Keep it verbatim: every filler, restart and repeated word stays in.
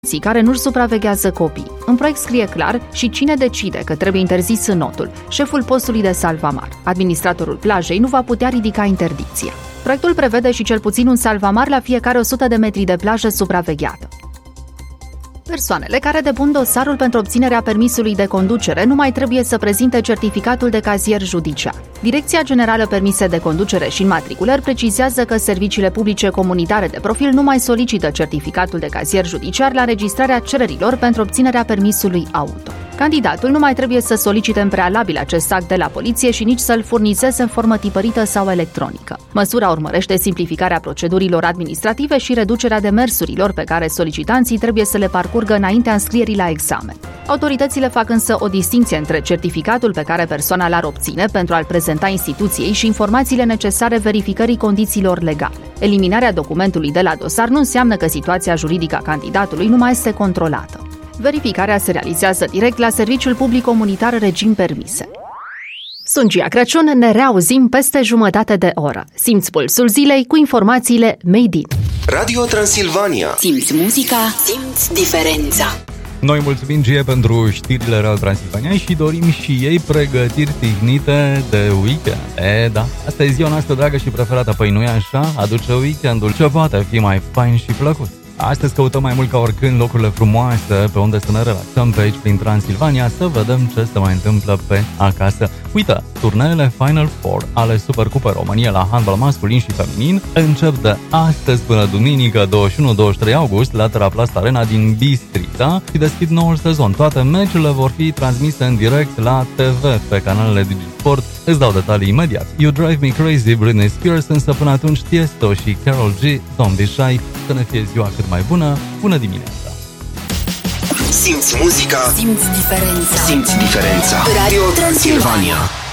care nu-și supraveghează copii. În proiect scrie clar și cine decide că trebuie interzis înotul, șeful postului de salvamar. Administratorul plajei nu va putea ridica interdicția. Proiectul prevede și cel puțin un salvamar la fiecare o sută de metri de plajă supravegheată. Persoanele care depun dosarul pentru obținerea permisului de conducere nu mai trebuie să prezinte certificatul de cazier judiciar. Direcția Generală Permise de Conducere și Înmatriculări precizează că serviciile publice comunitare de profil nu mai solicită certificatul de cazier judiciar la înregistrarea cererilor pentru obținerea permisului auto. Candidatul nu mai trebuie să solicite în prealabil acest act de la poliție și nici să-l furnizeze în formă tipărită sau electronică. Măsura urmărește simplificarea procedurilor administrative și reducerea demersurilor pe care solicitanții trebuie să le parcurgă înaintea înscrierii la examen. Autoritățile fac însă o distincție între certificatul pe care persoana l-ar obține pentru a-l prezenta instituției și informațiile necesare verificării condițiilor legale. Eliminarea documentului de la dosar nu înseamnă că situația juridică a candidatului nu mai este controlată. Verificarea se realizează direct la Serviciul Public Comunitar Regim Permise. Sunt Gia Crăciun, ne reauzim peste jumătate de oră. Simți pulsul zilei cu informațiile Made in Radio Transilvania. Simți muzica, simți diferența. Noi mulțumim, Gie, pentru știrile Radio Transilvania și dorim și ei pregătiri tihnite de weekend. E, da, asta e ziua noastră dragă și preferată, păi nu-i așa? Aduce weekendul ce poate fi mai fain și plăcut. Astăzi căutăm mai mult ca oricând locurile frumoase pe unde să ne relaxăm pe aici prin Transilvania, să vedem ce se mai întâmplă pe acasă. Uite, turneele Final Four ale Supercupei României la handbal masculin și feminin încep de astăzi până duminică douăzeci și unu douăzeci și trei august la Teraplast Arena din Bistrița și deschid noul sezon. Toate meciurile vor fi transmise în direct la T V pe canalele DigiSport. Îți dau detalii imediat. You Drive Me Crazy, Britney Spears, însă până atunci Tiesto și Karol G, Don't Be Shy. Să ne fie ziua cât mai bună. Bună dimineața! Simți muzica, simți diferența. Simți diferența. Radio Transilvania.